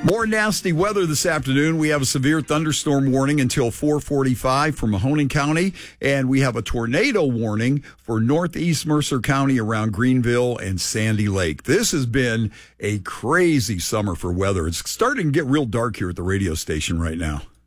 More nasty weather this afternoon. We have a severe thunderstorm warning until 4:45 for Mahoning County, and we have a tornado warning for northeast Mercer County around Greenville and Sandy Lake. This has been a crazy summer for weather. It's starting to get real dark here at the radio station right now.